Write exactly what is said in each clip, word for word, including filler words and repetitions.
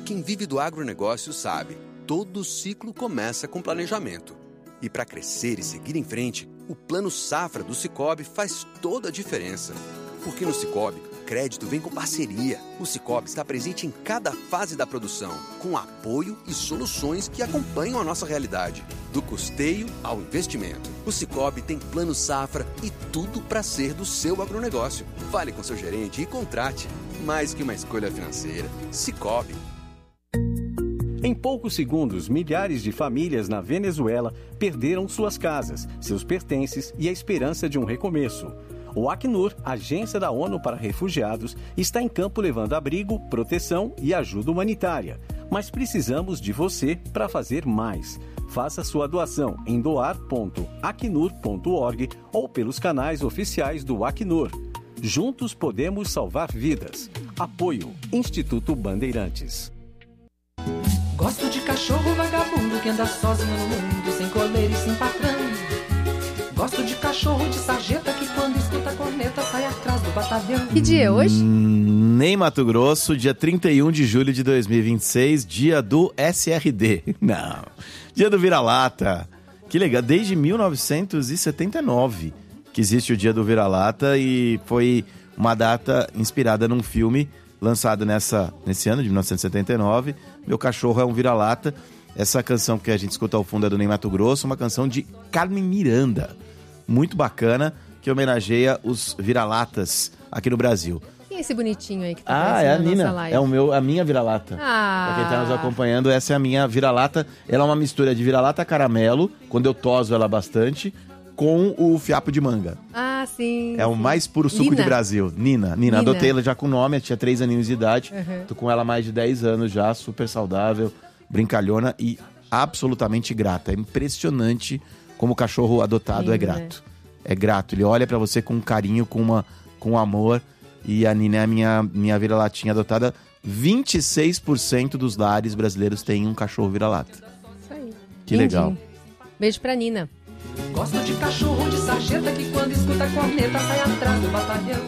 Quem vive do agronegócio sabe, todo ciclo começa com planejamento. E para crescer e seguir em frente, o Plano Safra do Sicoob faz toda a diferença. Porque no Sicoob, crédito vem com parceria. O Sicoob está presente em cada fase da produção, com apoio e soluções que acompanham a nossa realidade. Do custeio ao investimento. O Sicoob tem Plano Safra e tudo para ser do seu agronegócio. Fale com seu gerente e contrate. Mais que uma escolha financeira. Sicoob. Em poucos segundos, milhares de famílias na Venezuela perderam suas casas, seus pertences e a esperança de um recomeço. O Acnur, agência da ONU para refugiados, está em campo levando abrigo, proteção e ajuda humanitária. Mas precisamos de você para fazer mais. Faça sua doação em doar ponto acnur ponto org ou pelos canais oficiais do Acnur. Juntos podemos salvar vidas. Apoio Instituto Bandeirantes. Gosto de cachorro vagabundo que anda sozinho no mundo, sem coleira e sem patrão. Gosto de cachorro de sarjeta que quando escuta a corneta sai atrás do batalhão. Que dia é hoje? Hum, em Mato Grosso, dia trinta e um de julho de dois mil e vinte e seis, dia do S R D. Não, dia do vira-lata. Que legal, desde mil novecentos e setenta e nove que existe o dia do vira-lata e foi uma data inspirada num filme lançado nessa, nesse ano de mil novecentos e setenta e nove. Meu Cachorro é um Vira-Lata. Essa canção que a gente escuta ao fundo é do Ney Matogrosso, uma canção de Carmen Miranda, muito bacana, que homenageia os vira-latas aqui no Brasil. Quem é esse bonitinho aí que tá Ah, é a na nossa Nina, live? é o meu, a minha vira-lata. Ah. Pra quem tá nos acompanhando, essa é a minha vira-lata. Ela é uma mistura de vira-lata caramelo, quando eu toso ela bastante, com o fiapo de manga. Ah, sim. É o sim. mais puro suco Nina. de Brasil. Nina. Nina, Nina. adotei ela já com nome, ela tinha três aninhos de idade. Uhum. Tô com ela há mais de dez anos já, super saudável, brincalhona e absolutamente grata. É impressionante como o cachorro adotado Lindo, é grato. Né? É grato. Ele olha pra você com carinho, com, uma, com amor. E a Nina é a minha, minha vira-latinha adotada. vinte e seis por cento dos lares brasileiros têm um cachorro vira-lata. Isso aí. Que Lindinho. legal. Beijo pra Nina. Gosto de cachorro de sarjeta que quando escuta a corneta sai atrás do batalhão.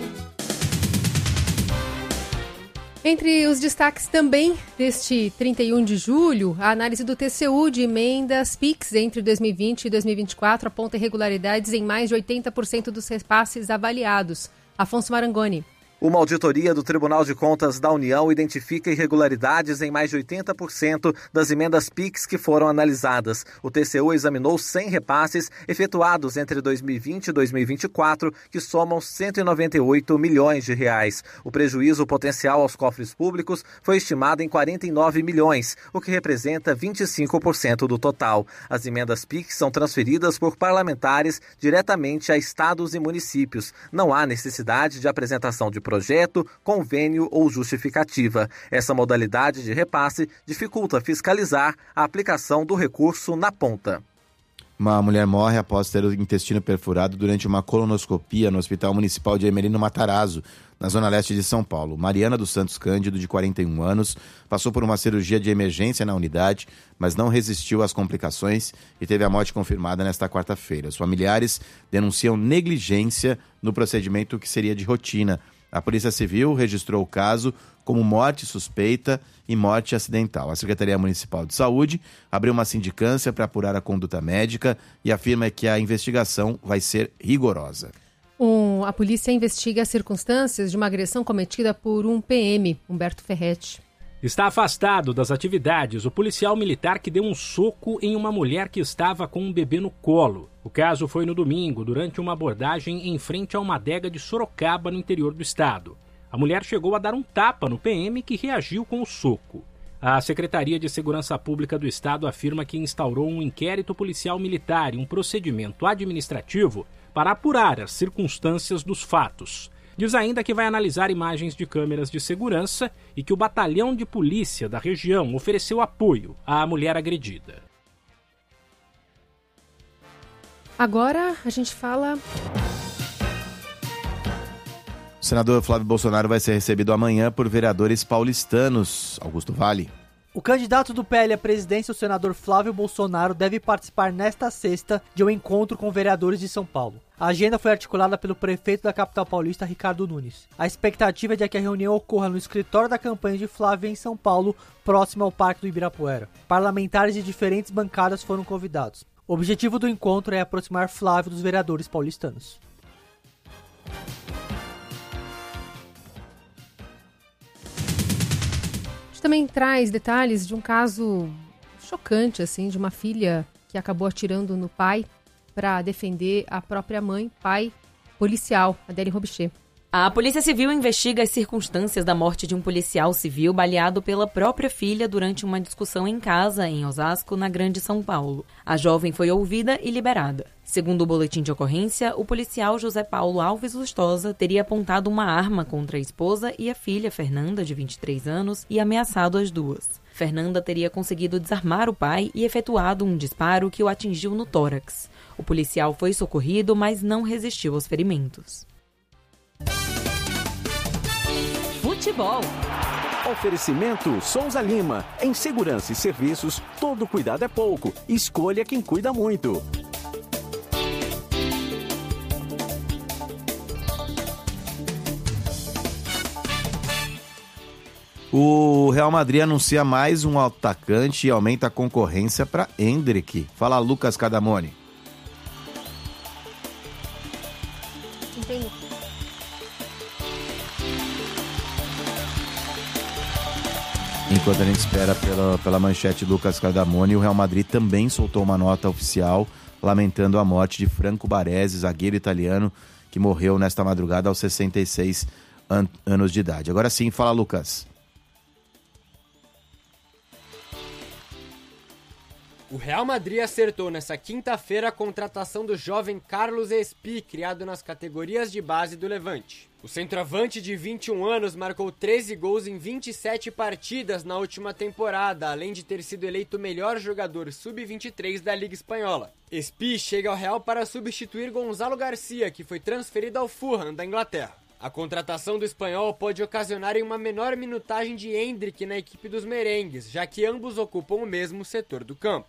Entre os destaques também deste trinta e um de julho, a análise do T C U de emendas Pix entre dois mil e vinte e dois mil e vinte e quatro aponta irregularidades em mais de oitenta por cento dos repasses avaliados. Afonso Marangoni. Uma auditoria do Tribunal de Contas da União identifica irregularidades em mais de oitenta por cento das emendas Pix que foram analisadas. O T C U examinou cem repasses efetuados entre dois mil e vinte e dois mil e vinte e quatro, que somam cento e noventa e oito milhões de reais. O prejuízo potencial aos cofres públicos foi estimado em quarenta e nove milhões, o que representa vinte e cinco por cento do total. As emendas Pix são transferidas por parlamentares diretamente a estados e municípios. Não há necessidade de apresentação de projeto, convênio ou justificativa. Essa modalidade de repasse dificulta fiscalizar a aplicação do recurso na ponta. Uma mulher morre após ter o intestino perfurado durante uma colonoscopia no Hospital Municipal de Emerino Matarazzo, na zona leste de São Paulo. Mariana dos Santos Cândido, de quarenta e um anos, passou por uma cirurgia de emergência na unidade, mas não resistiu às complicações e teve a morte confirmada nesta quarta-feira. Os familiares denunciam negligência no procedimento que seria de rotina. A Polícia Civil registrou o caso como morte suspeita e morte acidental. A Secretaria Municipal de Saúde abriu uma sindicância para apurar a conduta médica e afirma que a investigação vai ser rigorosa. Um, a polícia investiga as circunstâncias de uma agressão cometida por um P M, Humberto Ferretti. Está afastado das atividades o policial militar que deu um soco em uma mulher que estava com um bebê no colo. O caso foi no domingo, durante uma abordagem em frente a uma adega de Sorocaba, no interior do estado. A mulher chegou a dar um tapa no P M, que reagiu com o soco. A Secretaria de Segurança Pública do Estado afirma que instaurou um inquérito policial militar e um procedimento administrativo para apurar as circunstâncias dos fatos. Diz ainda que vai analisar imagens de câmeras de segurança e que o batalhão de polícia da região ofereceu apoio à mulher agredida. Agora a gente fala... O senador Flávio Bolsonaro vai ser recebido amanhã por vereadores paulistanos. Augusto Vale. O candidato do P L à presidência, o senador Flávio Bolsonaro, deve participar nesta sexta de um encontro com vereadores de São Paulo. A agenda foi articulada pelo prefeito da capital paulista, Ricardo Nunes. A expectativa é de que a reunião ocorra no escritório da campanha de Flávio em São Paulo, próximo ao Parque do Ibirapuera. Parlamentares de diferentes bancadas foram convidados. O objetivo do encontro é aproximar Flávio dos vereadores paulistanos. Também traz detalhes de um caso chocante, assim, de uma filha que acabou atirando no pai para defender a própria mãe, pai policial, Adélio Robichê. A Polícia Civil investiga as circunstâncias da morte de um policial civil baleado pela própria filha durante uma discussão em casa, em Osasco, na Grande São Paulo. A jovem foi ouvida e liberada. Segundo o boletim de ocorrência, o policial José Paulo Alves Lustosa teria apontado uma arma contra a esposa e a filha, Fernanda, de vinte e três anos, e ameaçado as duas. Fernanda teria conseguido desarmar o pai e efetuado um disparo que o atingiu no tórax. O policial foi socorrido, mas não resistiu aos ferimentos. Futebol. Oferecimento Souza Lima. Em segurança e serviços, todo cuidado é pouco. Escolha quem cuida muito. O Real Madrid anuncia mais um atacante e aumenta a concorrência para Endrick. Fala, Lucas Cadamone. Entendi. Enquanto a gente espera pela, pela manchete Lucas Cadamone, o Real Madrid também soltou uma nota oficial lamentando a morte de Franco Baresi, zagueiro italiano, que morreu nesta madrugada aos sessenta e seis an- anos de idade. Agora sim, fala, Lucas. O Real Madrid acertou nesta quinta-feira a contratação do jovem Carlos Espí, criado nas categorias de base do Levante. O centroavante de vinte e um anos marcou treze gols em vinte e sete partidas na última temporada, além de ter sido eleito o melhor jogador sub vinte e três da Liga Espanhola. Espí chega ao Real para substituir Gonzalo Garcia, que foi transferido ao Fulham, da Inglaterra. A contratação do espanhol pode ocasionar uma menor minutagem de Endrick na equipe dos merengues, já que ambos ocupam o mesmo setor do campo.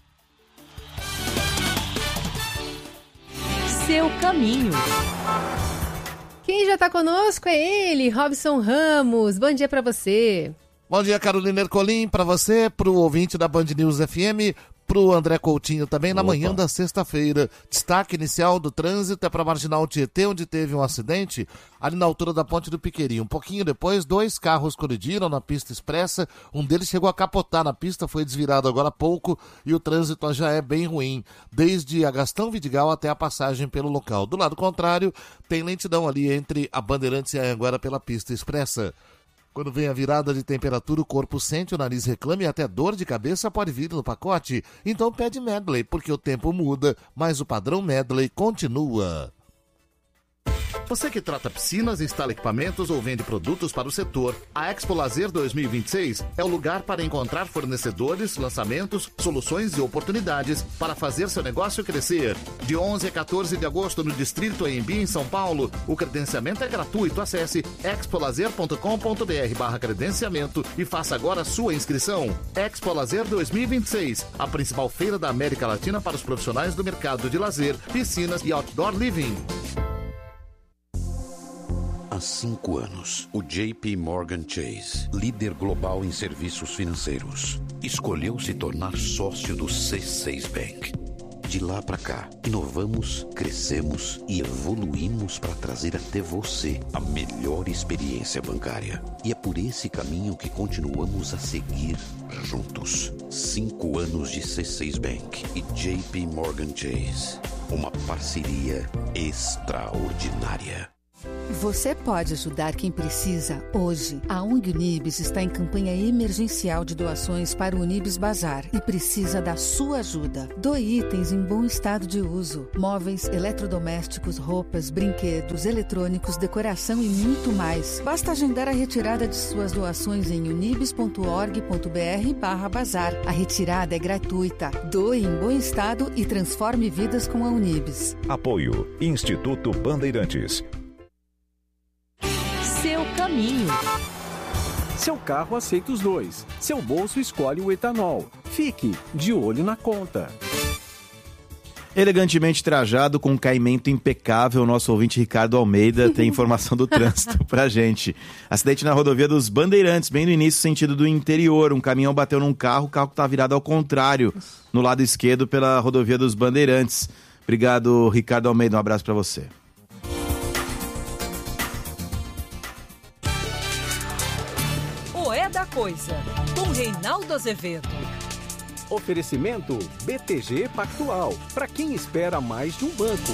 Seu caminho. Quem já está conosco é ele, Robson Ramos. Bom dia para você. Bom dia, Carolina Ercolim, para você, para o ouvinte da Band News F M, para o André Coutinho também, na Opa. manhã da sexta-feira. Destaque inicial do trânsito é para a Marginal Tietê, onde teve um acidente, ali na altura da Ponte do Piqueri. Um pouquinho depois, dois carros colidiram na pista expressa, um deles chegou a capotar na pista, foi desvirado agora há pouco, e o trânsito já é bem ruim, desde a Gastão Vidigal até a passagem pelo local. Do lado contrário, tem lentidão ali entre a Bandeirantes e a Anhanguera pela pista expressa. Quando vem a virada de temperatura, o corpo sente, o nariz reclama e até dor de cabeça pode vir no pacote. Então pede Medley, porque o tempo muda, mas o padrão Medley continua. Você que trata piscinas, instala equipamentos ou vende produtos para o setor, a Expo Lazer dois mil e vinte e seis é o lugar para encontrar fornecedores, lançamentos, soluções e oportunidades para fazer seu negócio crescer. De onze a quatorze de agosto no Distrito Anhembi, em São Paulo, o credenciamento é gratuito. Acesse expolazer ponto com ponto br barra credenciamento e faça agora a sua inscrição. Expo Lazer dois mil e vinte e seis, a principal feira da América Latina para os profissionais do mercado de lazer, piscinas e outdoor living. Há cinco anos, o J P Morgan Chase, líder global em serviços financeiros, escolheu se tornar sócio do C seis Bank. De lá para cá, inovamos, crescemos e evoluímos para trazer até você a melhor experiência bancária. E é por esse caminho que continuamos a seguir juntos. Cinco anos de C seis Bank e J P Morgan Chase. Uma parceria extraordinária. Você pode ajudar quem precisa hoje. A O N G Unibis está em campanha emergencial de doações para o Unibis Bazar e precisa da sua ajuda. Doe itens em bom estado de uso, móveis, eletrodomésticos, roupas, brinquedos, eletrônicos, decoração e muito mais. Basta agendar a retirada de suas doações em unibis ponto org ponto br barra bazar. A retirada é gratuita. Doe em bom estado e transforme vidas com a Unibis. Apoio Instituto Bandeirantes. Seu caminho. Seu carro aceita os dois. Seu bolso escolhe o etanol. Fique de olho na conta. Elegantemente trajado, com um caimento impecável, o nosso ouvinte Ricardo Almeida tem informação do trânsito pra gente. Acidente na rodovia dos Bandeirantes, bem no início, sentido do interior. Um caminhão bateu num carro, o carro que tá virado ao contrário, no lado esquerdo pela rodovia dos Bandeirantes. Obrigado, Ricardo Almeida, um abraço pra você. O É da Coisa, com Reinaldo Azevedo. Oferecimento B T G Pactual, para quem espera mais de um banco.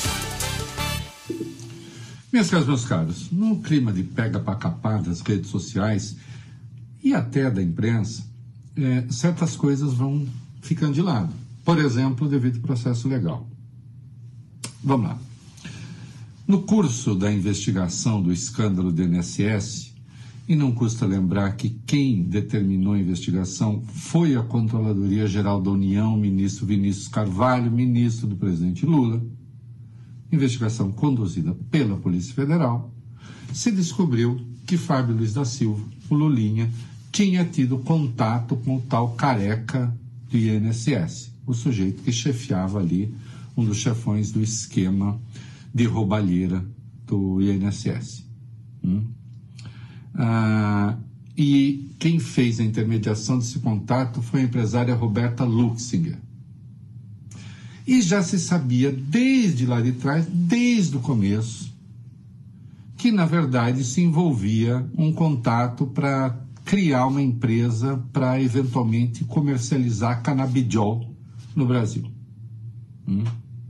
Minhas caras, meus caros, no clima de pega pra capar das redes sociais e até da imprensa, é, certas coisas vão ficando de lado. Por exemplo, devido ao processo legal. Vamos lá. No curso da investigação do escândalo do I N S S, e não custa lembrar que quem determinou a investigação foi a Controladoria Geral da União, ministro Vinícius Carvalho, ministro do presidente Lula, investigação conduzida pela Polícia Federal, se descobriu que Fábio Luiz da Silva, o Lulinha, tinha tido contato com o tal careca do I N S S, o sujeito que chefiava ali, um dos chefões do esquema de roubalheira do I N S S. Hum? Ah, e quem fez a intermediação desse contato foi a empresária Roberta Luxinger. E já se sabia desde lá de trás, desde o começo, que na verdade se envolvia um contato para criar uma empresa para eventualmente comercializar canabidiol no Brasil. Hum?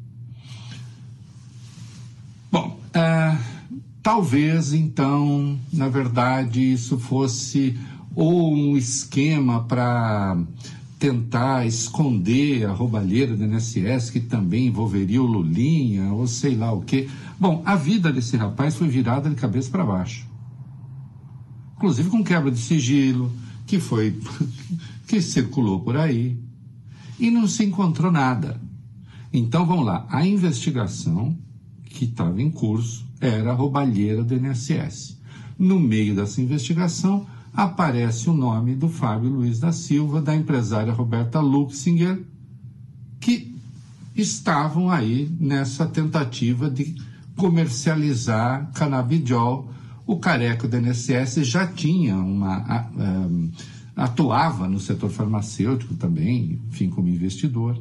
Bom, ah, talvez, então, na verdade, isso fosse ou um esquema para tentar esconder a roubalheira do I N S S, que também envolveria o Lulinha, ou sei lá o quê. Bom, a vida desse rapaz foi virada de cabeça para baixo. Inclusive com quebra de sigilo, que foi, que circulou por aí, e não se encontrou nada. Então, vamos lá, a investigação que estava em curso era a roubalheira do I N S S. No meio dessa investigação, aparece o nome do Fábio Luiz da Silva, da empresária Roberta Luxinger, que estavam aí nessa tentativa de comercializar canabidiol. O careca do I N S S já tinha uma... Um, atuava no setor farmacêutico também, enfim, como investidor.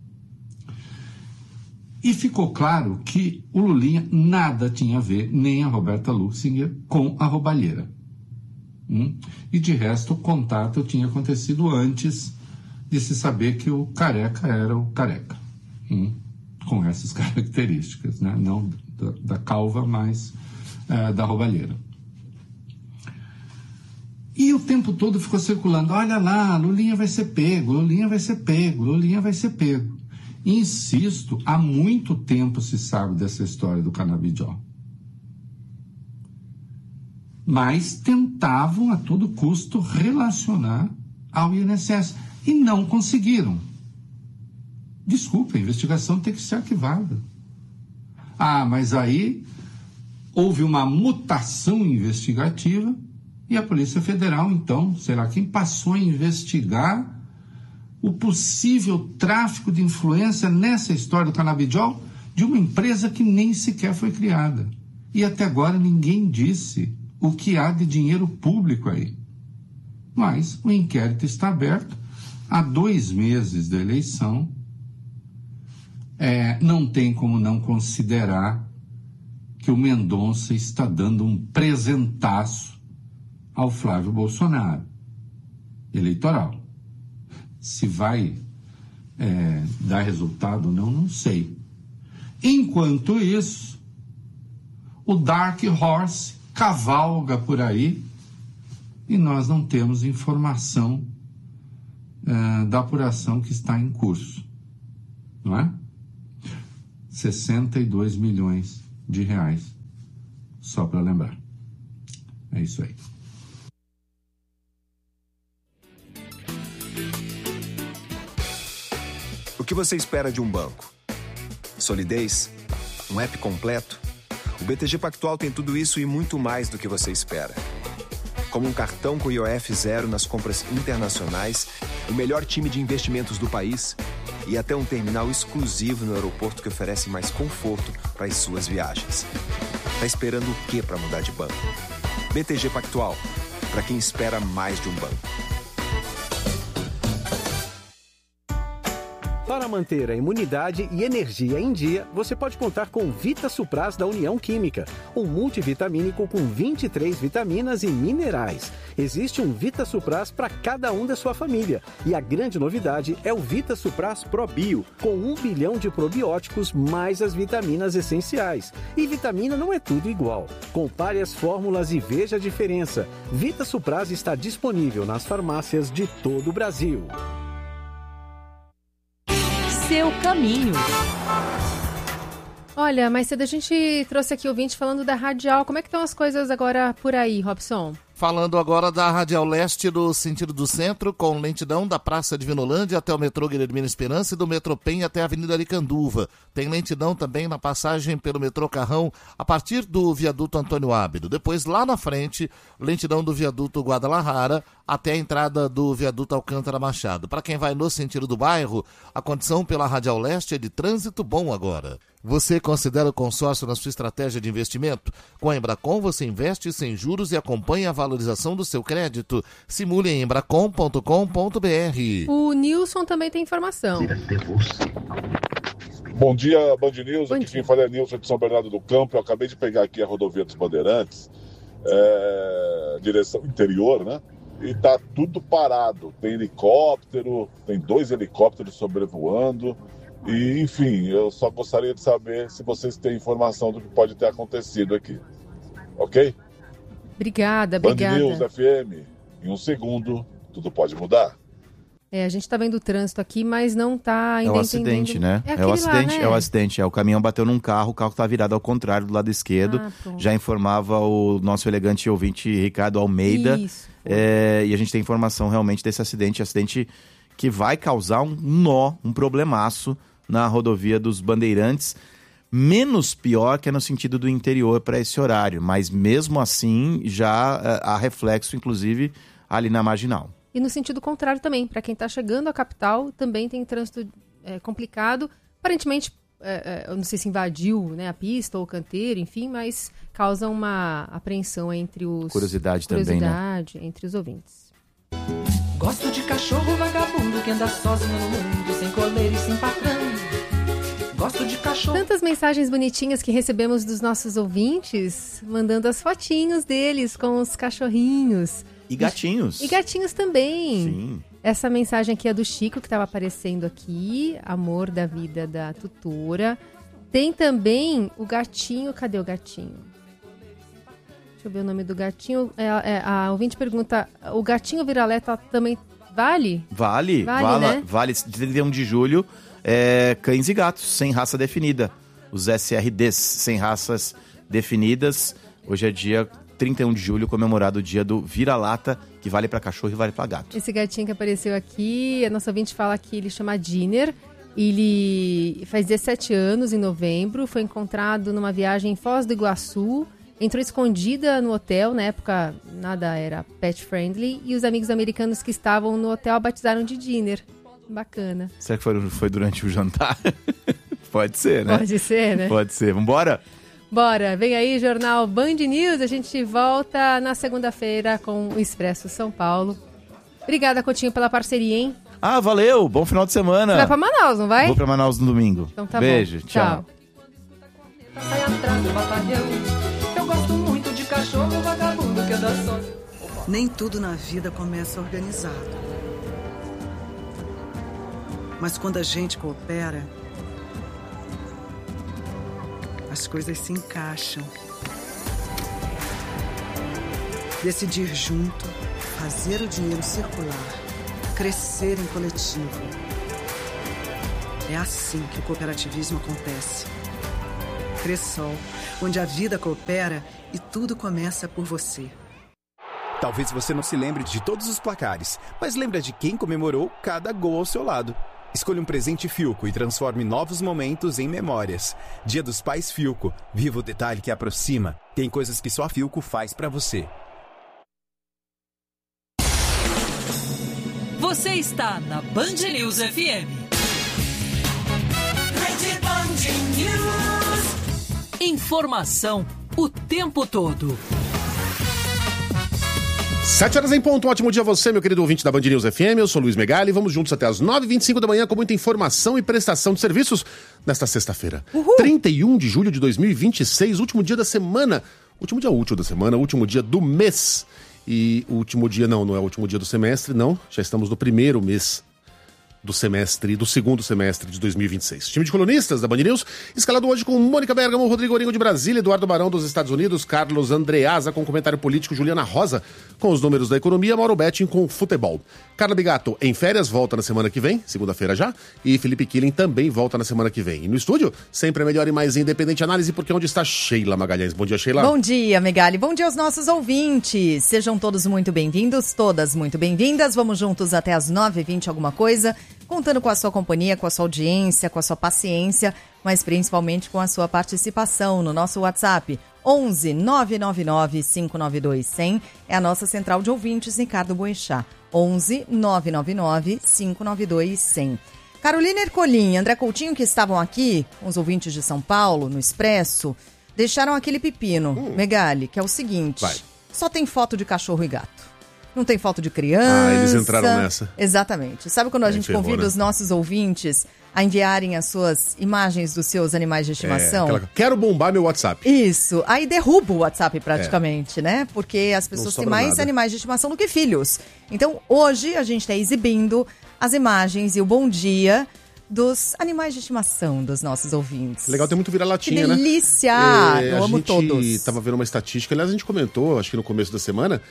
E ficou claro que o Lulinha nada tinha a ver, nem a Roberta Luxinger, com a roubalheira. Hum? E de resto, o contato tinha acontecido antes de se saber que o careca era o careca. Hum? Com essas características, né? Não da, da calva, mas uh, da roubalheira. E o tempo todo ficou circulando, olha lá, Lulinha vai ser pego, Lulinha vai ser pego, Lulinha vai ser pego. Insisto, há muito tempo se sabe dessa história do canabidiol. Mas tentavam a todo custo relacionar ao I N S S e não conseguiram. Desculpa, a investigação tem que ser arquivada. Ah, mas aí houve uma mutação investigativa e a Polícia Federal, então, sei lá, quem passou a investigar o possível tráfico de influência nessa história do canabidiol de uma empresa que nem sequer foi criada. E até agora ninguém disse o que há de dinheiro público aí. Mas o inquérito está aberto há dois meses da eleição. É, não tem como não considerar que o Mendonça está dando um presentaço ao Flávio Bolsonaro eleitoral. Se vai é, dar resultado ou não, não sei. Enquanto isso, o Dark Horse cavalga por aí e nós não temos informação é, da apuração que está em curso, não é? sessenta e dois milhões de reais, só para lembrar. É isso aí. O que você espera de um banco? Solidez? Um app completo? O B T G Pactual tem tudo isso e muito mais do que você espera. como um cartão com I O F zero nas compras internacionais, o melhor time de investimentos do país e até um terminal exclusivo no aeroporto que oferece mais conforto para as suas viagens. Tá esperando o quê para mudar de banco? B T G Pactual, para quem espera mais de um banco. Para manter a imunidade e energia em dia, você pode contar com Vita Supras da União Química, um multivitamínico com vinte e três vitaminas e minerais. Existe um Vita Supras para cada um da sua família. E a grande novidade é o Vita Supras Pro Bio, com um bilhão de probióticos mais as vitaminas essenciais. E vitamina não é tudo igual. Compare as fórmulas e veja a diferença. Vita Supras está disponível nas farmácias de todo o Brasil. Seu caminho. Olha, mais cedo a gente trouxe aqui ouvinte falando da Radial. Como é que estão as coisas agora por aí, Robson? Falando agora da Radial Leste do sentido do centro, com lentidão da Praça Divinolândia até o metrô Guilhermina Esperança e do metrô Penha até a Avenida Aricanduva. Tem lentidão também na passagem pelo metrô Carrão a partir do viaduto Antônio Ábido. Depois, lá na frente, lentidão do viaduto Guadalajara até a entrada do viaduto Alcântara Machado. Para quem vai no sentido do bairro, a condição pela Radial Leste é de trânsito bom agora. Você considera o consórcio na sua estratégia de investimento? Com a Embracon você investe sem juros e acompanha a valorização do seu crédito. Simule em embracon ponto com ponto b r. O Nilson também tem informação. Bom dia, Band News. Bom aqui dia. Quem fala é Nilson de São Bernardo do Campo. Eu acabei de pegar aqui a rodovia dos Bandeirantes, é, direção interior, né? E tá tudo parado. Tem helicóptero, tem dois helicópteros sobrevoando. E, enfim, eu só gostaria de saber se vocês têm informação do que pode ter acontecido aqui. Ok? Obrigada, obrigada. Band News F M, em um segundo, tudo pode mudar. É, a gente tá vendo o trânsito aqui, mas não tá ainda É o acidente, entendendo. né? É, é o acidente, lá, né? é o acidente. É, o caminhão bateu num carro, o carro tá virado ao contrário, do lado esquerdo. Ah, já informava o nosso elegante ouvinte Ricardo Almeida. Isso. É, e a gente tem informação realmente desse acidente. Acidente que vai causar um nó, um problemaço na rodovia dos Bandeirantes, menos pior que é no sentido do interior para esse horário, mas mesmo assim já há reflexo, inclusive, ali na Marginal. E no sentido contrário também, para quem está chegando à capital, também tem trânsito é, complicado, aparentemente, é, é, eu não sei se invadiu, né, a pista ou o canteiro, enfim, mas causa uma apreensão entre os... Curiosidade, curiosidade também, né? Entre os ouvintes. Gosto de cachorro vagabundo que anda sozinho no mundo, sem coleira e sem patrão. Gosto de cachorro. Tantas mensagens bonitinhas que recebemos dos nossos ouvintes, mandando as fotinhos deles com os cachorrinhos. E gatinhos. E gatinhos também. Sim. Essa mensagem aqui é do Chico, que estava aparecendo aqui, amor da vida da tutora. Tem também o gatinho, cadê o gatinho? Deixa eu ver o nome do gatinho. É, é, a ouvinte pergunta, o gatinho vira-lata também vale? Vale, vale, vale, né? Vale, trinta e um de julho, é, cães e gatos, sem raça definida. Os S R Ds, sem raças definidas. Hoje é dia trinta e um de julho, comemorado o dia do vira-lata, que vale para cachorro e vale para gato. Esse gatinho que apareceu aqui, a nossa ouvinte fala que ele chama Dinner. Ele faz dezessete anos, em novembro, foi encontrado numa viagem em Foz do Iguaçu. Entrou escondida no hotel, na época nada era pet friendly, e os amigos americanos que estavam no hotel batizaram de Dinner. Bacana. Será que foi, foi durante o jantar? Pode ser, né? Pode ser, né? Pode ser. Vambora? Bora, vem aí, Jornal Band News. A gente volta na segunda-feira com o Expresso São Paulo. Obrigada, Coutinho, pela parceria, hein? Ah, valeu! Bom final de semana. Você vai pra Manaus, não vai? Vou pra Manaus no domingo. Então tá Beijo, bom. tchau. Tchau. Sai atrás do batalhão. Eu gosto muito de cachorro vagabundo que anda sozinho. Nem tudo na vida começa organizado. Mas quando a gente coopera, as coisas se encaixam. Decidir junto, fazer o dinheiro circular, crescer em coletivo. É assim que o cooperativismo acontece. Cressol, onde a vida coopera e tudo começa por você. Talvez você não se lembre de todos os placares, mas lembra de quem comemorou cada gol ao seu lado. Escolha um presente Philco e transforme novos momentos em memórias. Dia dos Pais Philco. Viva o detalhe que aproxima. Tem coisas que só a Philco faz pra você. Você está na Band News F M. Rede Band News. Informação o tempo todo. Sete horas em ponto, um ótimo dia a você, meu querido ouvinte da Band News F M. Eu sou Luiz Megali, vamos juntos até as nove e vinte e cinco da manhã com muita informação e prestação de serviços nesta sexta-feira. trinta e um de julho de dois mil e vinte e seis, último dia da semana, último dia útil da semana, último dia do mês. E o último dia, não, não é o último dia do semestre, não, já estamos no primeiro mês do semestre, do segundo semestre de dois mil e vinte e seis. Time de colunistas da Band News, escalado hoje com Mônica Bergamo, Rodrigo Oringo de Brasília, Eduardo Barão dos Estados Unidos, Carlos Andreasa com comentário político, Juliana Rosa com os números da economia, Mauro Betting com futebol. Carla Bigato em férias, volta na semana que vem, segunda-feira já, e Felipe Killing também volta na semana que vem. E no estúdio, sempre a melhor e mais independente análise, porque onde está Sheila Magalhães. Bom dia, Sheila. Bom dia, Megali. Bom dia aos nossos ouvintes. Sejam todos muito bem-vindos, todas muito bem-vindas. Vamos juntos até as nove e vinte alguma coisa, contando com a sua companhia, com a sua audiência, com a sua paciência, mas principalmente com a sua participação no nosso WhatsApp. onze nove nove nove cinco nove dois zero zero é a nossa central de ouvintes, Ricardo Boechat. onze nove nove nove cinco nove dois zero zero. Carolina Ercolim, André Coutinho, que estavam aqui, os ouvintes de São Paulo, no Expresso, deixaram aquele pepino, hum. Megali, que é o seguinte: Vai. Só tem foto de cachorro e gato. Não tem foto de criança. Ah, eles entraram nessa. Exatamente. Sabe quando a é, gente ferrou, convida né? os nossos ouvintes a enviarem as suas imagens dos seus animais de estimação? É, aquela... Quero bombar meu WhatsApp. Isso. Aí derruba o WhatsApp praticamente, é. né? Porque as pessoas têm mais nada. animais de estimação do que filhos. Então, hoje a gente está exibindo as imagens e o bom dia dos animais de estimação dos nossos ouvintes. Legal, tem muito vira-latinha, né? Que delícia! né? É, Eu amo todos. A gente estava vendo uma estatística, aliás, a gente comentou, acho que no começo da semana,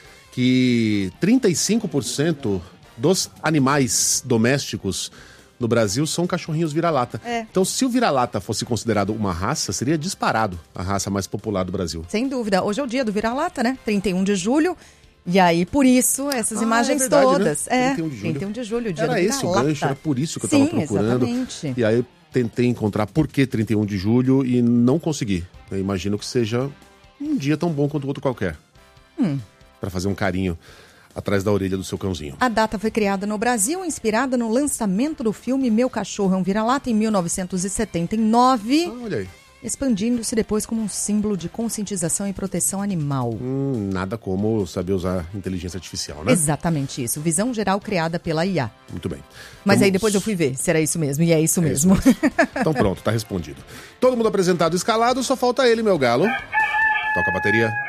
que trinta e cinco por cento dos animais domésticos no Brasil são cachorrinhos vira-lata. É. Então, se o vira-lata fosse considerado uma raça, seria disparado a raça mais popular do Brasil. Sem dúvida. Hoje é o dia do vira-lata, né? trinta e um de julho. E aí, por isso, essas ah, imagens é verdade, Né? todas. É, trinta e um de julho. trinta e um de julho, o dia era do esse o gancho, era por isso que eu estava procurando. Exatamente. E aí eu tentei encontrar por que trinta e um de julho e não consegui. Eu imagino que seja um dia tão bom quanto outro qualquer. Hum. Para fazer um carinho atrás da orelha do seu cãozinho. A data foi criada no Brasil, inspirada no lançamento do filme Meu Cachorro é um Vira-Lata, em mil novecentos e setenta e nove. Ah, olha aí. Expandindo-se depois como um símbolo de conscientização e proteção animal. Hum, nada como saber usar inteligência artificial, né? Exatamente isso. Visão geral criada pela I A. Muito bem. Mas Vamos... aí depois eu fui ver se era isso mesmo. E é isso é mesmo. Isso mesmo. Então pronto, tá respondido. Todo mundo apresentado e escalado, só falta ele, meu galo. Toca a bateria.